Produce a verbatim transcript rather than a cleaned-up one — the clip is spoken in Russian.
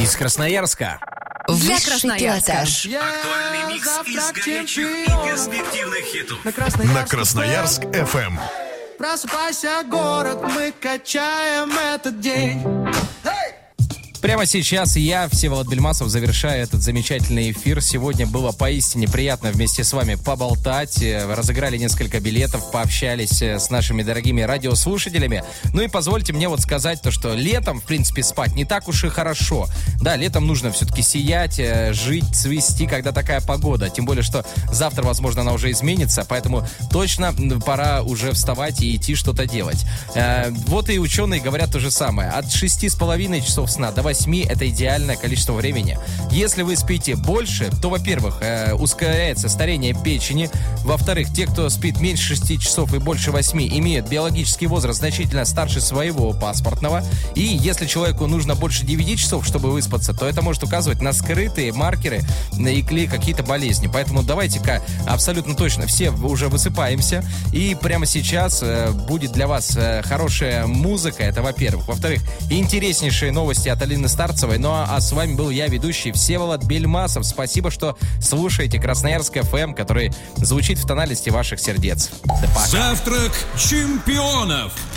Из Красноярска. Для Красноярска. Актуальный микс из горячих и перспективных хитов. На Красноярск эф эм. Просыпайся, город, мы качаем этот день. Прямо сейчас я, Всеволод Бельмасов, завершаю этот замечательный эфир. Сегодня было поистине приятно вместе с вами поболтать. Разыграли несколько билетов, пообщались с нашими дорогими радиослушателями. Ну и позвольте мне вот сказать то, что летом, в принципе, спать не так уж и хорошо. Да, летом нужно все-таки сиять, жить, цвести, когда такая погода. Тем более, что завтра, возможно, она уже изменится. Поэтому точно пора уже вставать и идти что-то делать. Вот и ученые говорят то же самое. От шести с половиной часов сна до восьми это идеальное количество времени. Если вы спите больше, то, во-первых, э, ускоряется старение печени. Во-вторых, те, кто спит меньше шести часов и больше восьми, имеют биологический возраст значительно старше своего паспортного. И если человеку нужно больше девяти часов, чтобы выспаться, то это может указывать на скрытые маркеры или какие-то болезни. Поэтому давайте-ка абсолютно точно все уже высыпаемся. И прямо сейчас э, будет для вас э, хорошая музыка. Это, во-первых. Во-вторых, интереснейшие новости от Алины Старцевой. Ну а, а с вами был я, ведущий Всеволод Бельмасов. Спасибо, что слушаете Красноярск эф эм, который звучит в тональности ваших сердец. Да пока. Завтрак чемпионов.